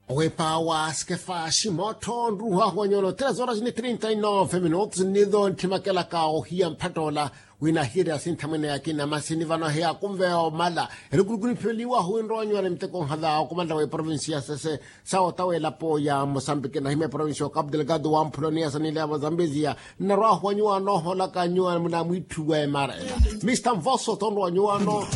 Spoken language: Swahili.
Wepawa skefa shimoto nruha hwanyolo 3 horas ni 39 minutos nido ntimakela kao hiya mpatola wina hira sintamene yakina masini vano hea kumveo mala eruguruguni peliwa huinronyo na mteko hadha kumanda we provincia sese sao tawe lapo ya Mozambique na hime provincia Cabo Delgado wa Mpolonia sanile ya Zambezia na roa hwanyua no hola kanyua mna mwitu we mara Mr. Mvoso tondo hwanyua no